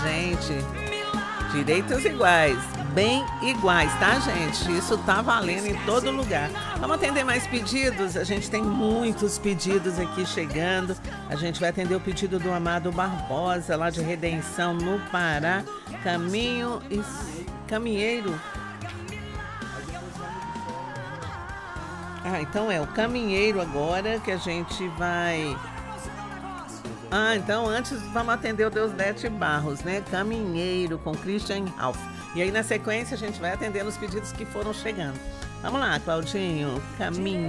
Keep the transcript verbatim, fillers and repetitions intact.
Gente, direitos iguais, bem iguais, tá, gente? Isso tá valendo em todo lugar. Vamos atender mais pedidos? A gente tem muitos pedidos aqui chegando. A gente vai atender o pedido do Amado Barbosa, lá de Redenção, no Pará. Caminho e caminheiro. Ah, então é o caminheiro agora que a gente vai... Ah, então antes vamos atender o Deusdete Barros, né? Caminheiro com Christian Ralph. E aí na sequência a gente vai atendendo os pedidos que foram chegando. Vamos lá, Claudinho. Caminheiro.